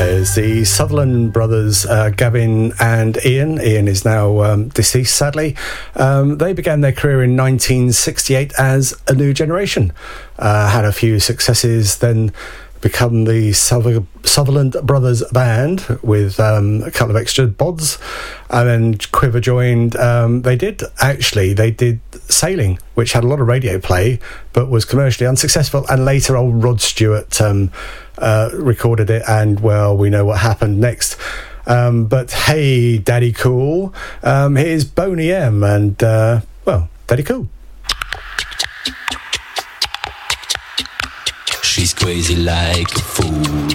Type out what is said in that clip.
There's the Sutherland brothers, Gavin and Ian. Ian is now deceased, sadly. They began their career in 1968 as A New Generation. Had a few successes, then become the Sutherland Brothers Band with a couple of extra bods, and then Quiver joined. They did Sailing, which had a lot of radio play but was commercially unsuccessful, and later old Rod Stewart recorded it, and well, we know what happened next. But hey, Daddy Cool, here's Boney M and Daddy Cool. She's crazy like a fool.